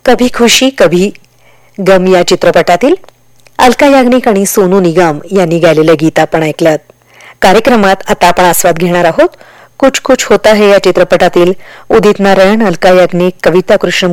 कभी खुशी कभी गम या चित्रपटातील अलका याग्निक आणि सोनू निगम यांनी गायलेलं गीत आपण ऐकलं. कार्यक्रमात आता आपण आस्वाद घेणार आहोत कुछ कुछ होता है या चित्रपटातील उदित नारायण, अलका याग्निक, कविता कृष्ण